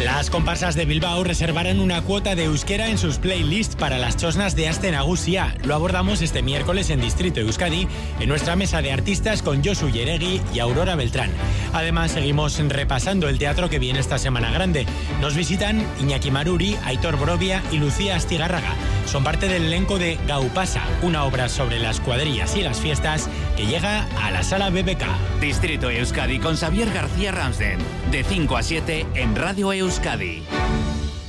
Las comparsas de Bilbao reservarán una cuota de euskera en sus playlists para las chosnas de Aste Nagusia. Lo abordamos este miércoles en Distrito Euskadi, en nuestra mesa de artistas con Josu Yeregui y Aurora Beltrán. Además, seguimos repasando el teatro que viene esta Semana Grande. Nos visitan Iñaki Maruri, Aitor Borovia y Lucía Astigarraga. Son parte del elenco de Gaupasa, una obra sobre las cuadrillas y las fiestas que llega a la Sala BBK. Distrito Euskadi con Xavier García Ramsden, de 5 a 7 en Radio Euskadi.